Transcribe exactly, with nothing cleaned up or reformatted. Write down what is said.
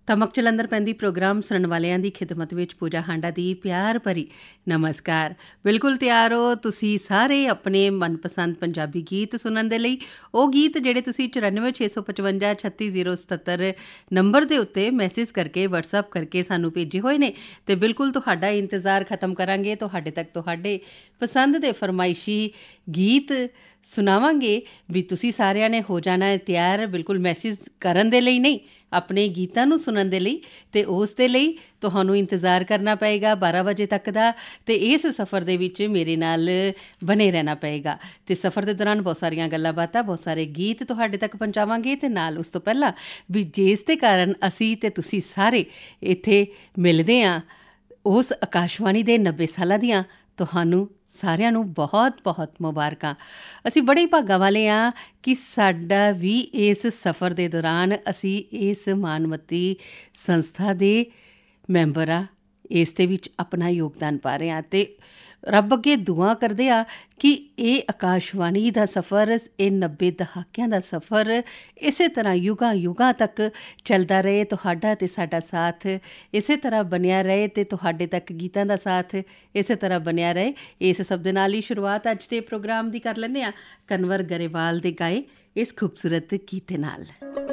ਧਮਕ ਜਲੰਧਰ ਪੈਂਦੀ ਪ੍ਰੋਗਰਾਮ ਸੁਣਨ ਵਾਲਿਆਂ ਦੀ ਖਿਦਮਤ ਵਿੱਚ ਪੂਜਾ ਹਾਂਡਾ ਦੀ ਪਿਆਰ ਭਰੀ ਨਮਸਕਾਰ। ਬਿਲਕੁਲ ਤਿਆਰ ਹੋ ਤੁਸੀਂ ਸਾਰੇ ਆਪਣੇ ਮਨਪਸੰਦ ਪੰਜਾਬੀ ਗੀਤ ਸੁਣਨ ਦੇ ਲਈ। ਉਹ ਗੀਤ ਜਿਹੜੇ ਤੁਸੀਂ ਚੁਰਾਨਵੇਂ ਛੇ ਸੌ ਪਚਵੰਜਾ ਛੱਤੀ ਜ਼ੀਰੋ ਸਤੱਤਰ ਨੰਬਰ ਦੇ ਉੱਤੇ ਮੈਸੇਜ ਕਰਕੇ ਵਟਸਐਪ ਕਰਕੇ ਸਾਨੂੰ ਭੇਜੇ ਹੋਏ ਨੇ ਅਤੇ ਬਿਲਕੁਲ ਤੁਹਾਡਾ ਇੰਤਜ਼ਾਰ ਖਤਮ ਕਰਾਂਗੇ। ਤੁਹਾਡੇ ਤੱਕ ਤੁਹਾਡੇ ਪਸੰਦ ਦੇ ਫਰਮਾਇਸ਼ੀ ਗੀਤ ਸੁਣਾਵਾਂਗੇ ਵੀ ਤੁਸੀਂ ਸਾਰਿਆਂ ਨੇ ਹੋ ਜਾਣਾ ਤਿਆਰ। ਬਿਲਕੁਲ ਮੈਸੇਜ ਕਰਨ ਦੇ ਲਈ ਨਹੀਂ, ਆਪਣੇ ਗੀਤਾਂ ਨੂੰ ਸੁਣਨ ਦੇ ਲਈ, ਅਤੇ ਉਸ ਦੇ ਲਈ ਤੁਹਾਨੂੰ ਇੰਤਜ਼ਾਰ ਕਰਨਾ ਪਏਗਾ ਬਾਰਾਂ ਵਜੇ ਤੱਕ ਦਾ। ਅਤੇ ਇਸ ਸਫ਼ਰ ਦੇ ਵਿੱਚ ਮੇਰੇ ਨਾਲ ਬਣੇ ਰਹਿਣਾ ਪਏਗਾ ਅਤੇ ਸਫ਼ਰ ਦੇ ਦੌਰਾਨ ਬਹੁਤ ਸਾਰੀਆਂ ਗੱਲਾਂ ਬਾਤਾਂ, ਬਹੁਤ ਸਾਰੇ ਗੀਤ ਤੁਹਾਡੇ ਤੱਕ ਪਹੁੰਚਾਵਾਂਗੇ। ਅਤੇ ਨਾਲ ਉਸ ਤੋਂ ਪਹਿਲਾਂ ਵੀ ਜਿਸ ਦੇ ਕਾਰਨ ਅਸੀਂ ਅਤੇ ਤੁਸੀਂ ਸਾਰੇ ਇੱਥੇ ਮਿਲਦੇ ਹਾਂ, ਉਸ ਆਕਾਸ਼ਵਾਣੀ ਦੇ ਨੱਬੇ ਸਾਲਾਂ ਦੀਆਂ ਤੁਹਾਨੂੰ ਸਾਰਿਆਂ ਨੂੰ ਬਹੁਤ ਬਹੁਤ ਮੁਬਾਰਕਾਂ। ਅਸੀਂ ਬੜੇ ਭਾਗਾਂ ਵਾਲੇ ਹਾਂ ਕਿ ਸਾਡਾ ਵੀ ਇਸ ਸਫ਼ਰ ਦੇ ਦੌਰਾਨ ਅਸੀਂ ਇਸ ਮਾਨਵਤੀ ਸੰਸਥਾ ਦੇ ਮੈਂਬਰ ਹਾਂ, ਇਸ ਦੇ ਵਿੱਚ ਆਪਣਾ ਯੋਗਦਾਨ ਪਾ ਰਹੇ ਹਾਂ ਅਤੇ ਰੱਬ ਅੱਗੇ ਦੁਆ ਕਰਦੇ ਹਾਂ ਕਿ ਇਹ ਆਕਾਸ਼ਵਾਣੀ ਦਾ ਸਫ਼ਰ, ਇਹ ਨੱਬੇ ਦਹਾਕਿਆਂ ਦਾ ਸਫ਼ਰ ਇਸੇ ਤਰ੍ਹਾਂ ਯੁਗਾਂ ਯੁਗਾਂ ਤੱਕ ਚੱਲਦਾ ਰਹੇ। ਤੁਹਾਡਾ ਅਤੇ ਸਾਡਾ ਸਾਥ ਇਸੇ ਤਰ੍ਹਾਂ ਬਣਿਆ ਰਹੇ ਅਤੇ ਤੁਹਾਡੇ ਤੱਕ ਗੀਤਾਂ ਦਾ ਸਾਥ ਇਸੇ ਤਰ੍ਹਾਂ ਬਣਿਆ ਰਹੇ। ਇਸ ਸਭ ਦੇ ਨਾਲ ਹੀ ਸ਼ੁਰੂਆਤ ਅੱਜ ਦੇ ਪ੍ਰੋਗਰਾਮ ਦੀ ਕਰ ਲੈਂਦੇ ਹਾਂ ਕਨਵਰ ਗਰੇਵਾਲ ਦੇ ਗਾਏ ਇਸ ਖੂਬਸੂਰਤ ਗੀਤ ਦੇ ਨਾਲ।